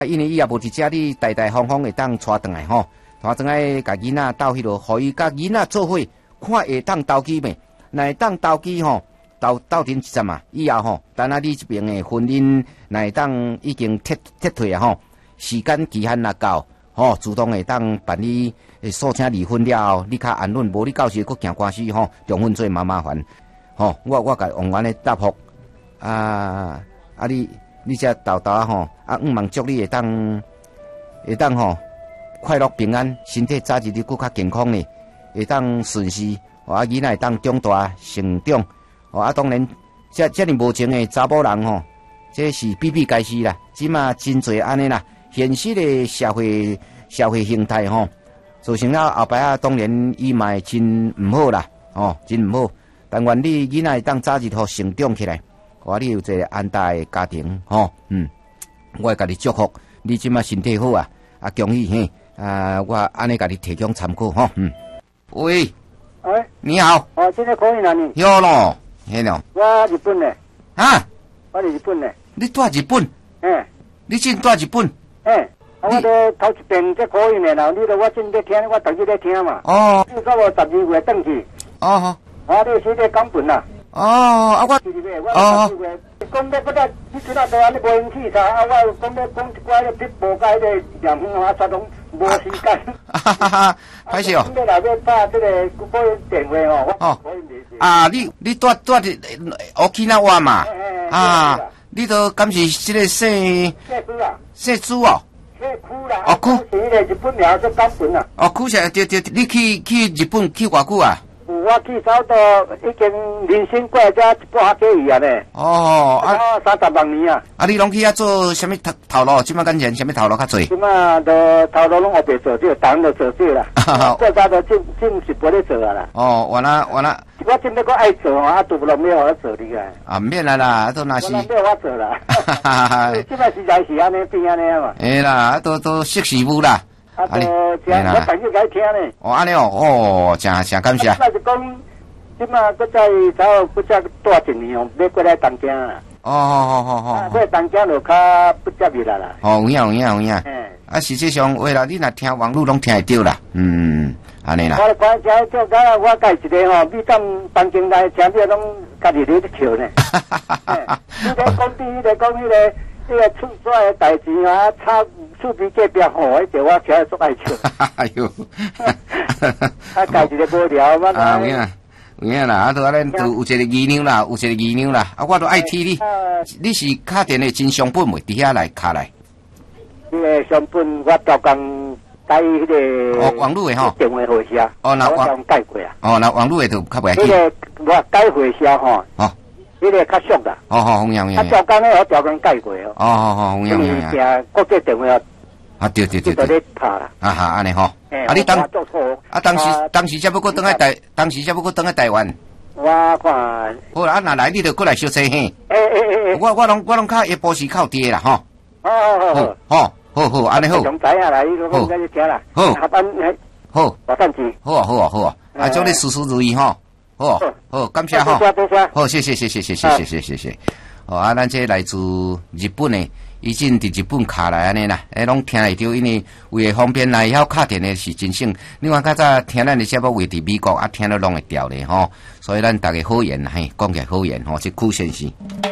因为伊也无伫遮，你代代方方会当带转来吼，带转来甲囡仔斗迄落，互伊甲囡仔做伙，看会当斗机未？若会当斗机吼，斗阵一阵嘛，以后吼，等下你这边的婚姻若会当已经撤退啊吼，时间期限若到，吼，自动会当办理诉请离婚了后，你较安稳，无你到时佫行官司吼，重婚罪麻烦，吼，我甲王源的答复你这豆豆啊吼，望祝你会当吼快乐平安，身体早日你更较健康呢，会当顺势，囡仔会当长大成长，当然这么无情的查某人吼，这是比比皆是啦，即嘛真侪安尼啦，现实的社会形态吼，造成了后摆当然伊嘛会真毋好啦，真毋好，但愿你囡仔会当早日互成长起来。你有一个安泰的家庭，我会甲你祝福，你即马身体好啊，恭喜嘿，我安尼甲你提供参考吼，喂，你好， 现在可以哪里？ 有咯，嘿咯， 我日本的，我是日本的， 你住日本？你真住日本？ 我都头一遍才可以呢，然后你都我真在听，我逐日在听嘛。至少我12月登去。你是在港本啦。 我讲得不得，你知道在安尼无闲气啥？我讲一寡咧，无解咧，两分发拢无时间。 歹势哦。 你内面打这个个人电话哦。 你住伫Okinawa嘛？你都敢是这个细猪哦？ 细区啦。区是咧日本名做港本啦。 区是对，你去日本去偌久啊？ 我去差不多已经人生过才1半个月啊呢。30万年啊！ 你拢去遐做什么头路？即马感觉什么头路较济？ 即马都头路拢后白做少，当然就做少啦。过早都真是无咧做啊啦。 完啦。 我真要搁爱做拄不了没有法做你个。 免啦，都那是。 没有法做啦。即摆实在是安尼变安尼啊嘛。 啦，都识时务啦。 我朋友甲伊听呢。 安尼真感谢。 那是讲，即马搁再再大一年要过来东京啦。过来东京就较不接伊啦。 有影。实际上话啦，你若听网络拢听会到啦。安尼啦。 我讲听做我介一个吼，你当东京来听你拢家己咧笑呢。你咧讲迄个。这个出出来的代志厝边隔壁吼，就我听足爱笑。 哎呦， 家己咧无聊嘛。 有影啦，都安尼都有一个疑量啦，我都爱听你。你是敲电的真商本袂？伫遐来敲来。 迄个商本我调工改迄个。 网络的吼。 电话回车。 那网改过啊。 那网络的就较袂要紧。 迄个我改回车吼。迄个较俗啦。 红样。 调工咧，我调工改过哦。 红样。 定国际电话。 对。 就咧拍啦。 安尼吼。你当时才要过倒来台湾。 我看。 好啦，若来你就过来小车嘿。我拢较下晡时较有伫啦吼。好，安尼好。 从知下来，我讲你听啦。 好。 下班好。 我等住。 好。祝你事事如意吼。好，感谢哈。好，谢谢。咱这来自日本的，以前伫日本卡来安尼啦，拢听会到，因为为了方便来晓敲电的是真省。另外较早听咱的节目为伫美国听了拢会调咧吼，所以咱大家好言讲起来好言吼，这酷先生。